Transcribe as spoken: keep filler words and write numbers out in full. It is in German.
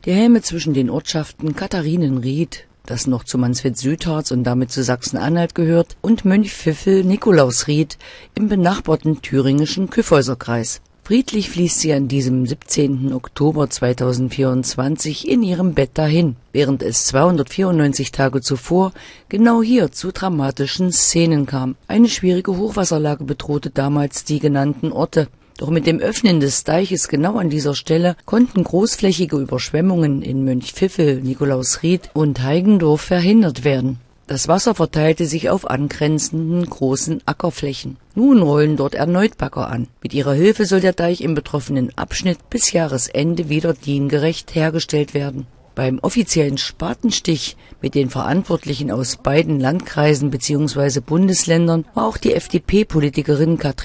Die Helme zwischen den Ortschaften Katharinenried, das noch zu Mansfeld-Südharz und damit zu Sachsen-Anhalt gehört, und Mönchpfiffel-Nikolausried im benachbarten thüringischen Kyffhäuserkreis. Friedlich fließt sie an diesem siebzehnten Oktober zweitausendvierundzwanzig in ihrem Bett dahin, während es zweihundertvierundneunzig Tage zuvor genau hier zu dramatischen Szenen kam. Eine schwierige Hochwasserlage bedrohte damals die genannten Orte. Doch mit dem Öffnen des Deiches genau an dieser Stelle konnten großflächige Überschwemmungen in Mönchpfiffel, Nikolausried und Heigendorf verhindert werden. Das Wasser verteilte sich auf angrenzenden großen Ackerflächen. Nun rollen dort erneut Bagger an. Mit ihrer Hilfe soll der Deich im betroffenen Abschnitt bis Jahresende wieder diengerecht hergestellt werden. Beim offiziellen Spatenstich mit den Verantwortlichen aus beiden Landkreisen bzw. Bundesländern war auch die F D P-Politikerin Katrin